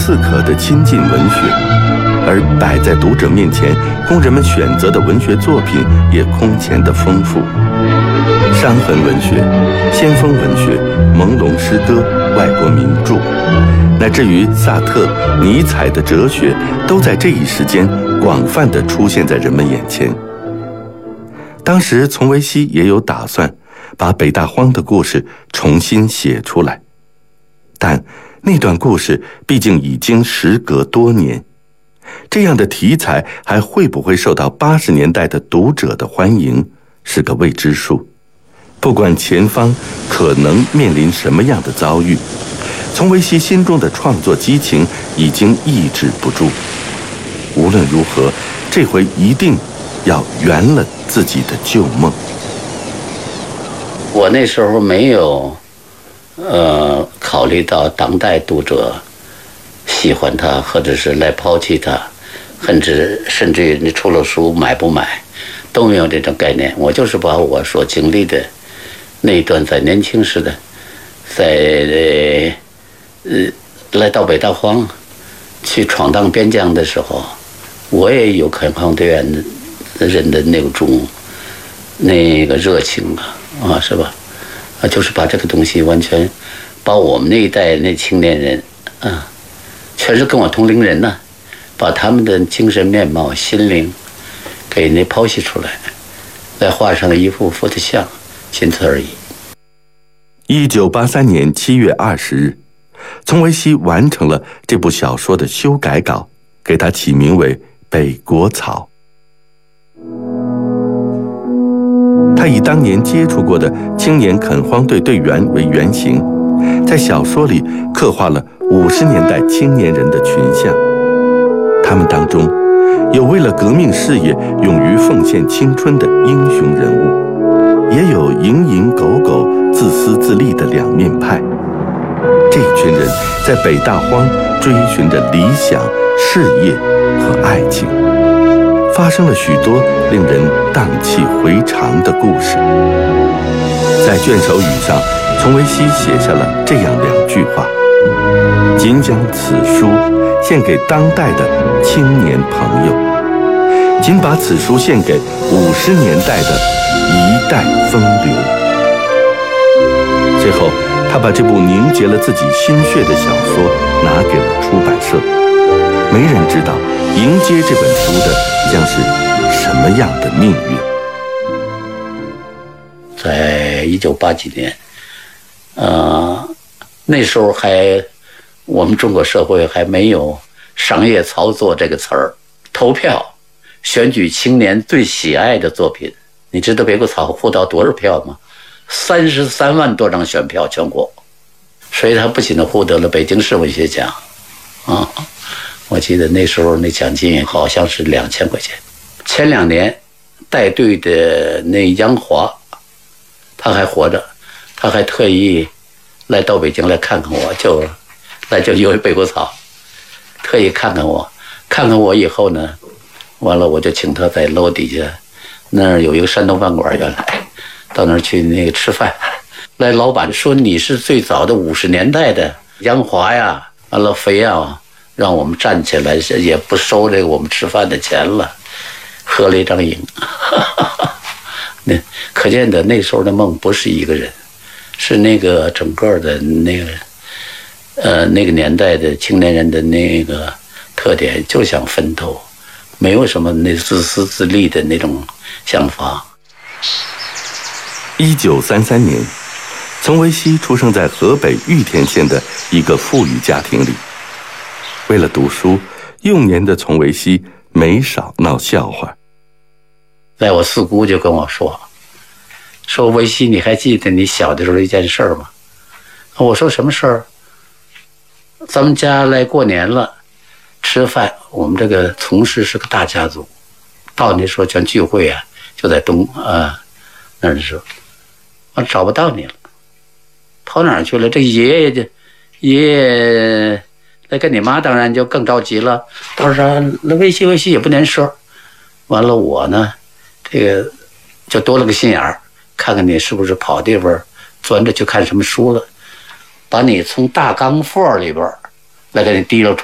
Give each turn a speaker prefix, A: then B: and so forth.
A: 刺客的亲近文学，而摆在读者面前供人们选择的文学作品也空前的丰富。伤痕文学、先锋文学、朦胧诗歌、外国名著，乃至于萨特、尼采的哲学，都在这一时间广泛地出现在人们眼前。当时从维西也有打算把北大荒的故事重新写出来，但那段故事毕竟已经时隔多年，这样的题材还会不会受到80年代的读者的欢迎，是个未知数。不管前方可能面临什么样的遭遇，从维西心中的创作激情已经抑制不住。无论如何，这回一定要圆了自己的旧梦。
B: 我那时候没有考虑到当代读者喜欢他，或者是来抛弃他，甚至于你出了书买不买都没有这种概念。我就是把我所经历的那一段在年轻时的，在来到北大荒去闯荡边疆的时候，我也有垦荒队员人的那种那个热情啊，是吧？就是把这个东西完全把我们那一代那青年人全是跟我同龄人呢，把他们的精神面貌、心灵给那剖析出来，再画上一幅幅的像，仅此而已。
A: 1983年7月20日，从维西完成了这部小说的修改稿，给它起名为《北国草》。他以当年接触过的青年垦荒队队员为原型，在小说里刻画了50年代青年人的群像。他们当中有为了革命事业勇于奉献青春的英雄人物，也有蝇营狗苟、自私自利的两面派。这群人在北大荒追寻着理想、事业和爱情，发生了许多令人荡气回肠的故事。在卷首语上，从维西写下了这样2句话：仅将此书献给当代的青年朋友，仅把此书献给50年代的一代风流。最后，他把这部凝结了自己心血的小说拿给了出版社。没人知道迎接这本书的将是什么样的命运。
B: 在1980几年，那时候我们中国社会还没有商业操作这个词儿。投票选举青年最喜爱的作品，你知道北国草获到多少票吗？33万多张选票，全国。所以他不仅获得了北京市文学奖我记得那时候那奖金好像是2000块钱。前2年带队的那杨华，他还活着，他还特意来到北京来看看我，就因为北国草，特意看看我以后呢，完了我就请他在楼底下那儿有一个山东饭馆，原来到那儿去那个吃饭。来老板说你是最早的50年代的杨华呀，完了非要让我们站起来，也不收这个我们吃饭的钱了，合了一张影。那可见的那时候的梦不是一个人，是那个整个的那个年代的青年人的那个特点，就想奋斗，没有什么那自私自利的那种想法。
A: 1933年，从维西出生在河北玉田县的一个富裕家庭里。为了读书，幼年的从维西没少闹笑话。
B: 在我四姑就跟我说维西，你还记得你小的时候一件事吗？我说什么事儿？咱们家来过年了，吃饭，我们这个从事是个大家族，到那时候全聚会啊，就在那儿的时候，我找不到你了，跑哪儿去了？这爷爷来跟你妈当然就更着急了，到时候那维西也不能说。完了我呢，这个就多了个心眼儿，看看你是不是跑地方钻着去看什么书了，把你从大钢缝里边来给你提溜出